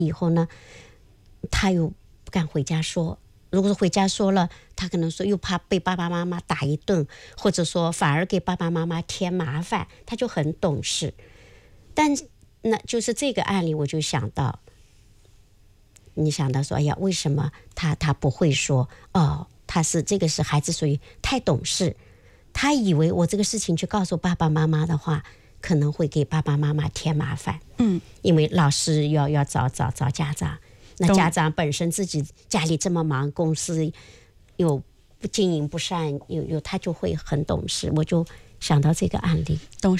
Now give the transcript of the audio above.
以后呢，他又不敢回家说。如果是回家说了，他可能说又怕被爸爸妈妈打一顿，或者说反而给爸爸妈妈添麻烦，他就很懂事。但那就是这个案例，我就想到，你想到说，哎呀，为什么他不会说？哦，这个是孩子属于太懂事，他以为我这个事情去告诉爸爸妈妈的话，可能会给爸爸妈妈添麻烦。因为老师要找家长。那家长本身自己家里这么忙，公司又不经营不善，他就会很懂事。我就想到这个案例。 懂